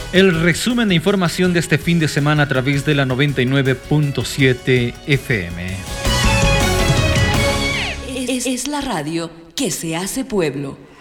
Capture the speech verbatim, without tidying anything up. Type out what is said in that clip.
El resumen de información de este fin de semana a través de la noventa y nueve punto siete F M. Es, es la radio que se hace pueblo.